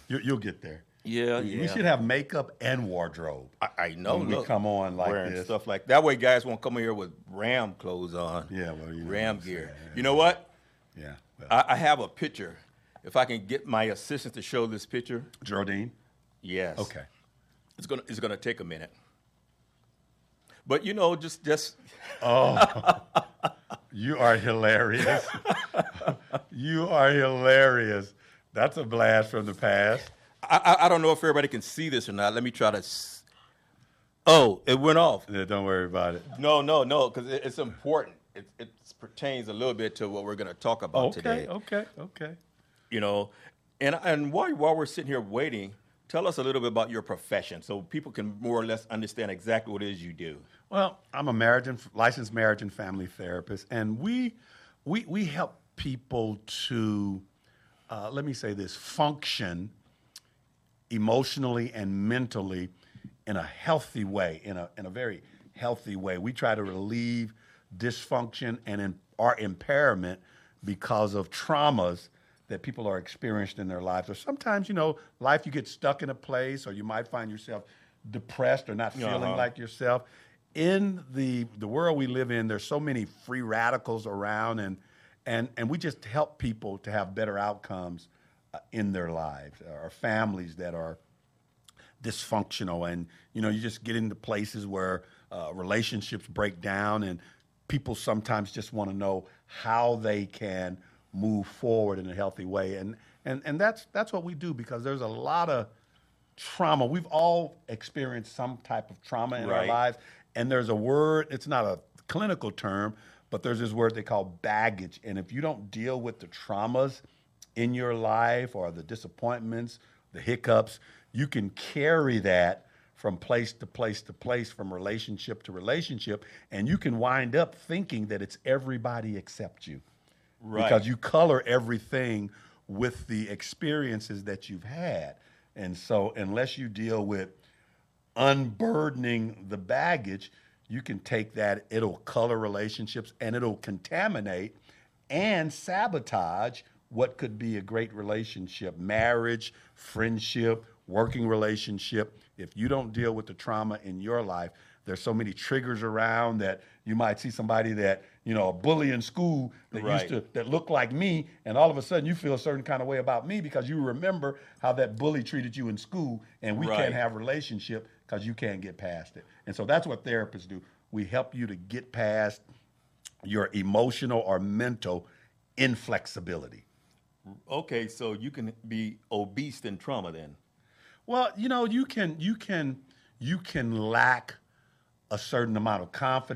You'll get there. Yeah, We yeah. should have makeup and wardrobe I know. when we Look, come on like wearing this. stuff like that way, guys won't come here with Ram clothes on. Yeah, well, you know what Ram I'm gear. saying, You know what? Yeah. Well, I have a picture. If I can get my assistant to show this picture, Geraldine. yes. Okay. It's gonna take a minute. But you know, just Oh, you are hilarious. You are hilarious. That's a blast from the past. I don't know if everybody can see this or not. Let me try to. Oh, it went off. Yeah, don't worry about it. No, because it's important. It pertains a little bit to what we're going to talk about today. Okay. You know, and while we're sitting here waiting, tell us a little bit about your profession so people can more or less understand exactly what it is you do. Well, I'm a licensed marriage and family therapist, and we help people to, let me say this, function emotionally and mentally in a healthy way, in a very healthy way. We try to relieve dysfunction and our impairment because of traumas that people are experiencing in their lives. Or sometimes, life you get stuck in a place, or you might find yourself depressed or not feeling like yourself. In the world we live in, there's so many free radicals around, and we just help people to have better outcomes in their lives, or families that are dysfunctional, and you just get into places where relationships break down, and people sometimes just want to know how they can move forward in a healthy way, and that's what we do, because there's a lot of trauma. We've all experienced some type of trauma in our lives, and there's a word. It's not a clinical term, but there's this word they call baggage, and if you don't deal with the traumas in your life, or the disappointments, the hiccups, you can carry that from place to place to place, from relationship to relationship, and you can wind up thinking that it's everybody except you. Right. Because you color everything with the experiences that you've had. And so unless you deal with unburdening the baggage, you can take that, it'll color relationships, and it'll contaminate and sabotage what could be a great relationship, marriage, friendship, working relationship. If you don't deal with the trauma in your life, there's so many triggers around that you might see somebody that, a bully in school that looked like me, and all of a sudden you feel a certain kind of way about me because you remember how that bully treated you in school, and we can't have a relationship because you can't get past it. And so that's what therapists do. We help you to get past your emotional or mental inflexibility. Okay, so you can be obese in trauma then. Well, you can lack a certain amount of confidence